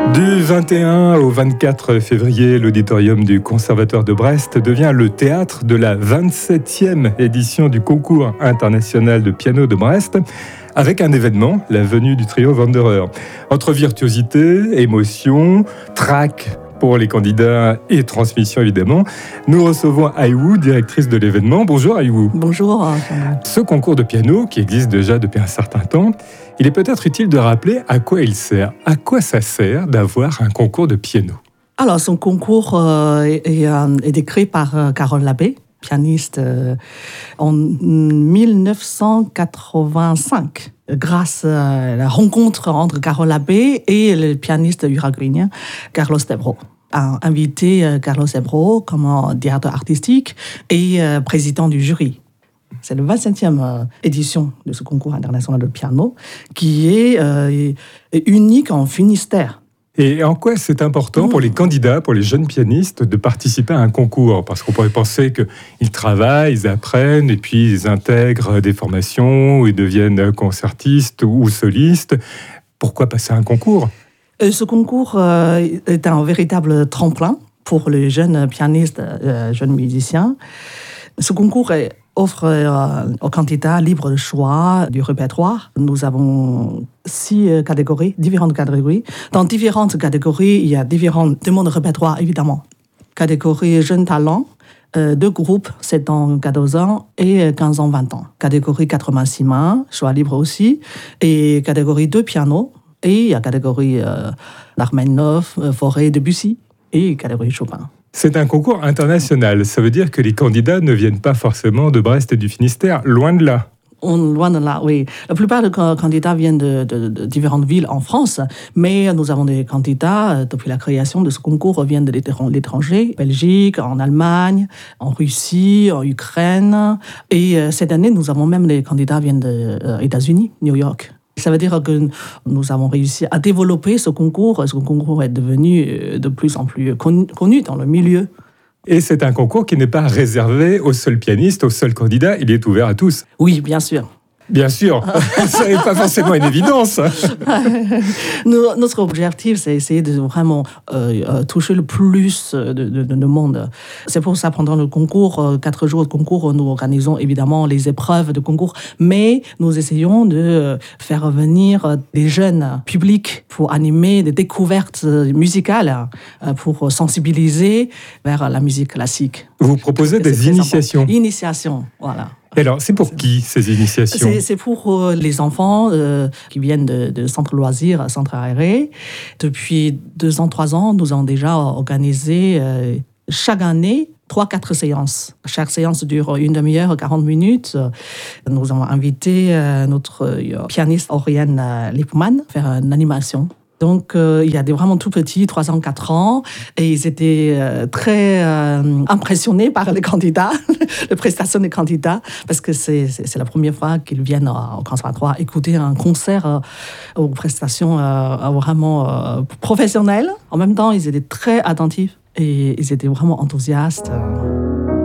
Du 21 au 24 février, l'auditorium du Conservatoire de Brest devient le théâtre de la 27e édition du concours international de piano de Brest, avec un événement, la venue du trio Wanderer. Entre virtuosité, émotion, trac pour les candidats et transmission évidemment, nous recevons Ai-Wu, directrice de l'événement. Bonjour Ai-Wu. Bonjour. Ce concours de piano, qui existe déjà depuis un certain temps, il est peut-être utile de rappeler à quoi il sert. À quoi ça sert d'avoir un concours de piano ? Alors, son concours est décrit par Carole Labbé, pianiste en 1985, grâce à la rencontre entre Carole Labbé et le pianiste uruguayen Carlos Debro. A invité Carlos Debro comme directeur artistique et président du jury. C'est la 27e édition de ce concours international de piano qui est unique en Finistère. Et en quoi c'est important pour les candidats, pour les jeunes pianistes, de participer à un concours ? Parce qu'on pourrait penser qu'ils travaillent, ils apprennent, et puis ils intègrent des formations, ils deviennent concertistes ou solistes. Pourquoi passer à un concours ? Ce concours est un véritable tremplin pour les jeunes pianistes, jeunes musiciens. Ce concours offre aux candidats libre de choix du répertoire. Nous avons 6 catégories, différentes catégories. Dans différentes catégories, il y a différents demandes de répertoire, évidemment. Catégorie jeunes talents, 2 groupes, 7 ans, 14 ans et 15 ans, 20 ans. Catégorie 86 mains, choix libre aussi. Et catégorie 2 piano. Et il y a catégorie Rachmaninoff, Fauré, Debussy et catégorie Chopin. C'est un concours international. Ça veut dire que les candidats ne viennent pas forcément de Brest et du Finistère, loin de là. Loin de là, oui. La plupart des candidats viennent de différentes villes en France, mais nous avons des candidats, depuis la création de ce concours, viennent de l'étranger, Belgique, en Allemagne, en Russie, en Ukraine. Et cette année, nous avons même des candidats qui viennent des États-Unis, New York. Ça veut dire que nous avons réussi à développer ce concours. Ce concours est devenu de plus en plus connu dans le milieu. Et c'est un concours qui n'est pas réservé aux seuls pianistes, aux seuls candidats. Il est ouvert à tous. Oui, bien sûr. Bien sûr, ça n'est pas forcément une évidence. Notre objectif, c'est essayer de vraiment toucher le plus de monde. C'est pour ça, pendant le concours, 4 jours de concours, nous organisons évidemment les épreuves de concours, mais nous essayons de faire venir des jeunes publics pour animer des découvertes musicales, pour sensibiliser vers la musique classique. Vous proposez des initiations. Initiations, voilà. Et alors, c'est pour qui, ces initiations ? C'est pour les enfants qui viennent de centres loisirs, centres aérés. Depuis 2 ans, 3 ans, nous avons déjà organisé chaque année 3-4 séances. Chaque séance dure 1 demi-heure, 40 minutes. Nous avons invité notre pianiste Oriane Lippmann à faire une animation. Donc, il y a des vraiment tout petits, 3 ans, 4 ans, et ils étaient très impressionnés par les candidats, les prestations des candidats, parce que c'est la première fois qu'ils viennent au conservatoire écouter un concert aux prestations vraiment professionnelles. En même temps, ils étaient très attentifs et ils étaient vraiment enthousiastes.